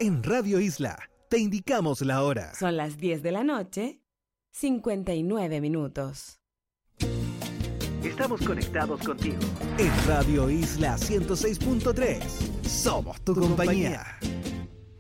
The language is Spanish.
En Radio Isla te indicamos la hora. Son las 10 de la noche, 59 minutos. Estamos conectados contigo. En Radio Isla 106.3. Somos tu compañía.